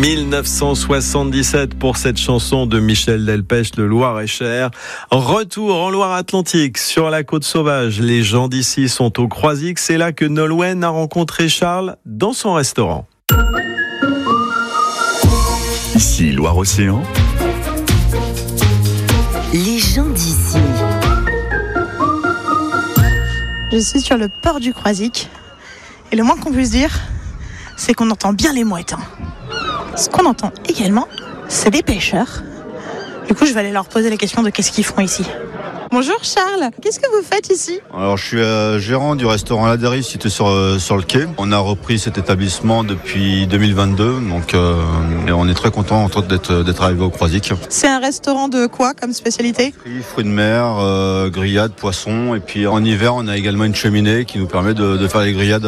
1977 pour cette chanson de Michel Delpech, Le Loir-et-Cher. Retour en Loire-Atlantique, sur la Côte Sauvage. Les gens d'ici sont au Croisic. C'est là que Nolwenn a rencontré Charles dans son restaurant. Ici, Loire-Océan. Les gens d'ici. Je suis sur le port du Croisic. Et le moins qu'on puisse dire, c'est qu'on entend bien les mouettes. Ce qu'on entend également, c'est des pêcheurs. Du coup, je vais aller leur poser la question de qu'est-ce qu'ils font ici. Bonjour Charles, qu'est-ce que vous faites ici ? Alors je suis gérant du restaurant La Dérive situé sur le quai. On a repris cet établissement depuis 2022, donc on est très content d'être arrivé au Croisic. C'est un restaurant de quoi comme spécialité ? Fruits de mer, grillades, poissons, et puis en hiver on a également une cheminée qui nous permet de faire les grillades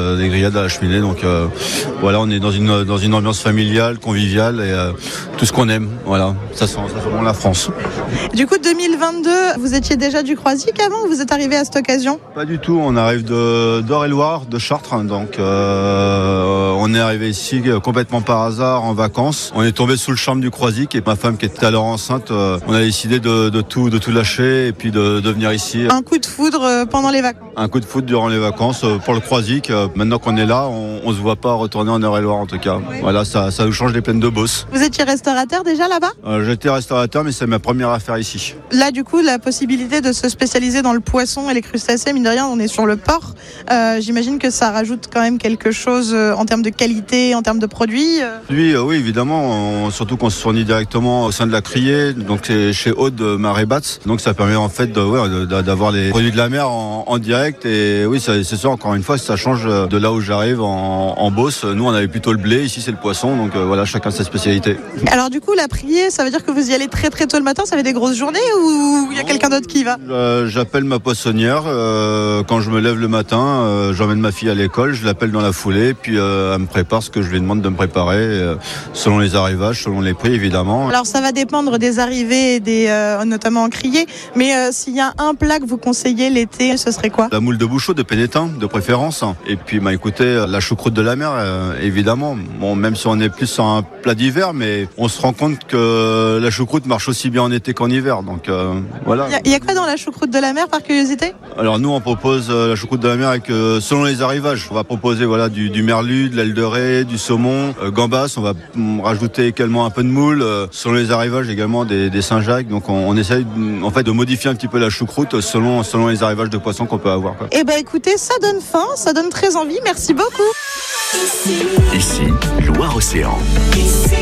à la cheminée. Donc voilà, on est dans une ambiance familiale, conviviale et tout ce qu'on aime. Voilà, ça sent vraiment la France. Du coup 2022, vous étiez déjà du Croisic avant ou vous êtes arrivé à cette occasion ? Pas du tout, on arrive d'Eure-et-Loire, de Chartres, donc on est arrivé ici complètement par hasard en vacances. On est tombé sous le charme du Croisic et ma femme qui était alors enceinte, on a décidé de tout lâcher et puis de venir ici. Un coup de foudre pendant les vacances ? Un coup de foudre durant les vacances pour le Croisic. Maintenant qu'on est là, on se voit pas retourner en Eure-et-Loire en tout cas. Voilà, ça nous change les plaines de Beauce. Vous étiez restaurateur déjà là-bas ? J'étais restaurateur mais c'est ma première affaire ici. Là du coup, la possibilité de se spécialiser dans le poisson et les crustacés, mine de rien, on est sur le port. J'imagine que ça rajoute quand même quelque chose en termes de qualité, en termes de produits. Oui, évidemment, surtout qu'on se fournit directement au sein de la criée, donc c'est chez Aude Marée Basse. Donc ça permet en fait d'avoir les produits de la mer en direct. Et oui, c'est sûr, encore une fois, ça change de là où j'arrive en Beauce. Nous, on avait plutôt le blé, ici c'est le poisson, donc voilà, chacun sa spécialité. Alors du coup, la criée, ça veut dire que vous y allez très très tôt le matin, ça fait des grosses journées ou il y a quelqu'un d'autre qui y va ? J'appelle ma poissonnière quand je me lève le matin, j'emmène ma fille à l'école, je l'appelle dans la foulée, puis elle me prépare ce que je lui demande de me préparer, selon les arrivages, selon les prix évidemment. Alors ça va dépendre des arrivées, notamment en criée, mais s'il y a un plat que vous conseillez l'été, ce serait quoi ? La moule de bouchot de Pénétin, de préférence. Et puis écoutez, la choucroute de la mer, évidemment. Bon, même si on est plus sur un plat d'hiver, mais on se rend compte que la choucroute marche aussi bien en été qu'en hiver, donc voilà. Il y a quoi dans la choucroute de la mer, par curiosité ? Alors nous, on propose la choucroute de la mer avec, selon les arrivages. On va proposer du merlu, de l'aile de raie, du saumon, gambas. On va rajouter également un peu de moule. Selon les arrivages également des Saint-Jacques. Donc on essaye en fait de modifier un petit peu la choucroute selon les arrivages de poissons qu'on peut avoir, quoi. Eh ben écoutez, ça donne faim, ça donne très envie. Merci beaucoup. Ici, Loire-Océan.